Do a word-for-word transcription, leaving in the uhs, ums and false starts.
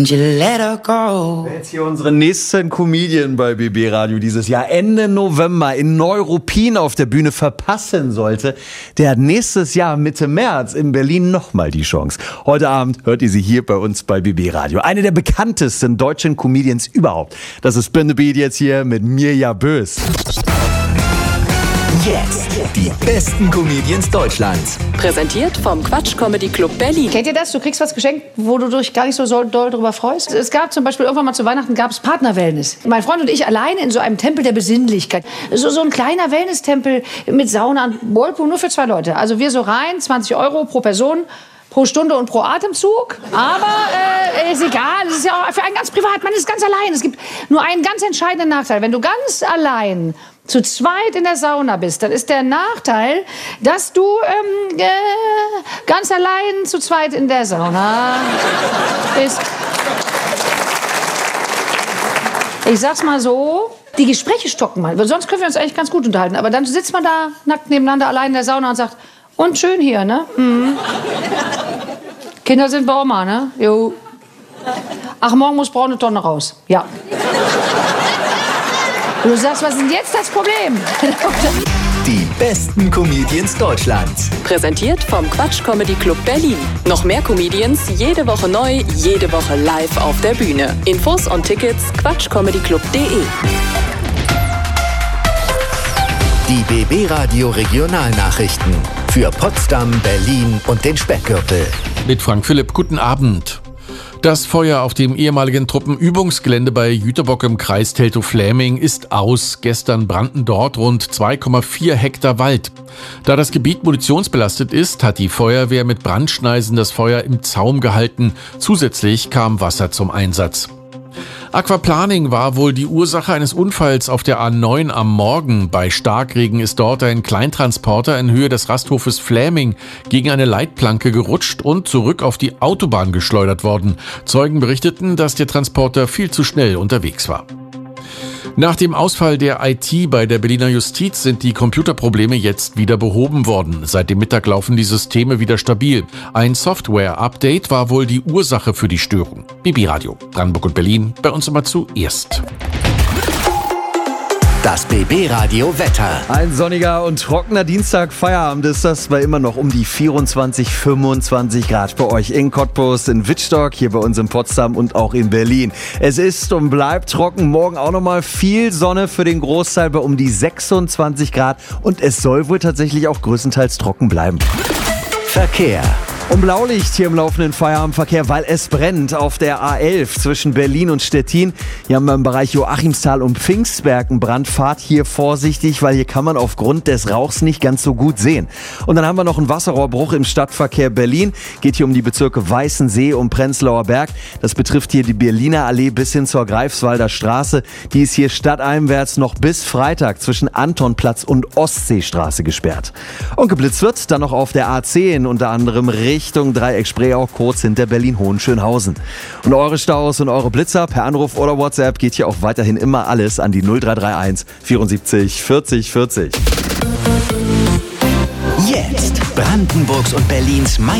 Let her go. Jetzt hier unsere nächsten Comedian bei B B Radio dieses Jahr Ende November in Neuruppin auf der Bühne verpassen sollte, der hat nächstes Jahr Mitte März in Berlin nochmal die Chance. Heute Abend hört ihr sie hier bei uns bei B B Radio. Eine der bekanntesten deutschen Comedians überhaupt. Das ist Spin the Beat jetzt hier mit Mirja Bös. Jetzt die besten Comedians Deutschlands. Präsentiert vom Quatsch Comedy Club Berlin. Kennt ihr das? Du kriegst was geschenkt, wo du dich gar nicht so doll drüber freust. Es gab zum Beispiel irgendwann mal zu Weihnachten gab es Partner-Wellness. Mein Freund und ich alleine in so einem Tempel der Besinnlichkeit. So, so ein kleiner Wellness-Tempel mit Sauna und Whirlpool nur für zwei Leute. Also wir so rein, zwanzig Euro pro Person. Pro Stunde und pro Atemzug. Aber äh, ist egal, es ist ja auch für einen ganz privat, man ist ganz allein. Es gibt nur einen ganz entscheidenden Nachteil. Wenn du ganz allein zu zweit in der Sauna bist, dann ist der Nachteil, dass du ähm, äh, ganz allein zu zweit in der Sauna bist. Ich sag's mal so, die Gespräche stocken mal. Sonst können wir uns eigentlich ganz gut unterhalten. Aber dann sitzt man da nackt nebeneinander allein in der Sauna und sagt, und schön hier, ne? Mhm. Kinder sind bei Oma, ne? Jo. Ach, morgen muss braune Tonne raus. Ja. Du sagst, was ist denn jetzt das Problem? Die besten Comedians Deutschlands. Präsentiert vom Quatsch Comedy Club Berlin. Noch mehr Comedians, jede Woche neu, jede Woche live auf der Bühne. Infos und Tickets quatschcomedyclub punkt de. Die B B Radio Regionalnachrichten für Potsdam, Berlin und den Speckgürtel. Mit Frank Philipp, guten Abend. Das Feuer auf dem ehemaligen Truppenübungsgelände bei Jüterbock im Kreis Teltow-Fläming ist aus. Gestern brannten dort rund zwei Komma vier Hektar Wald. Da das Gebiet munitionsbelastet ist, hat die Feuerwehr mit Brandschneisen das Feuer im Zaum gehalten. Zusätzlich kam Wasser zum Einsatz. Aquaplaning war wohl die Ursache eines Unfalls auf der A neun am Morgen. Bei Starkregen ist dort ein Kleintransporter in Höhe des Rasthofes Fläming gegen eine Leitplanke gerutscht und zurück auf die Autobahn geschleudert worden. Zeugen berichteten, dass der Transporter viel zu schnell unterwegs war. Nach dem Ausfall der I T bei der Berliner Justiz sind die Computerprobleme jetzt wieder behoben worden. Seit dem Mittag laufen die Systeme wieder stabil. Ein Software-Update war wohl die Ursache für die Störung. B B Radio, Brandenburg und Berlin, bei uns immer zuerst. Das B B Radio Wetter. Ein sonniger und trockener Dienstag, Feierabend ist das bei immer noch um die vierundzwanzig, fünfundzwanzig Grad bei euch in Cottbus, in Wittstock, hier bei uns in Potsdam und auch in Berlin. Es ist und bleibt trocken, morgen auch nochmal viel Sonne für den Großteil bei um die sechsundzwanzig Grad und es soll wohl tatsächlich auch größtenteils trocken bleiben. Verkehr. Um Blaulicht hier im laufenden Feierabendverkehr, weil es brennt auf der A elf zwischen Berlin und Stettin. Hier haben wir im Bereich Joachimsthal und Pfingstberg einen Brand. Fahrt hier vorsichtig, weil hier kann man aufgrund des Rauchs nicht ganz so gut sehen. Und dann haben wir noch einen Wasserrohrbruch im Stadtverkehr Berlin. Geht hier um die Bezirke Weißensee und Prenzlauer Berg. Das betrifft hier die Berliner Allee bis hin zur Greifswalder Straße. Die ist hier stadteinwärts noch bis Freitag zwischen Antonplatz und Ostseestraße gesperrt. Und geblitzt wird dann noch auf der A zehn, unter anderem Richtung Dreieck Spree, auch kurz hinter Berlin-Hohenschönhausen. Und eure Staus und eure Blitzer per Anruf oder WhatsApp geht hier auch weiterhin immer alles an die null drei drei eins vierundsiebzig vierzig vierzig. Jetzt Brandenburgs und Berlins